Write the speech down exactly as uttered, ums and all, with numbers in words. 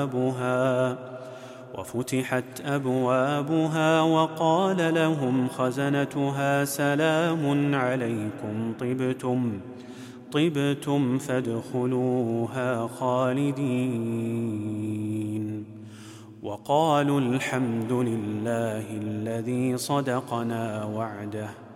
أبوابها وفتحت أبوابها وقال لهم خزنتها سلام عليكم طبتم طبتم فادخلوها خالدين وقالوا الحمد لله الذي صدقنا وعده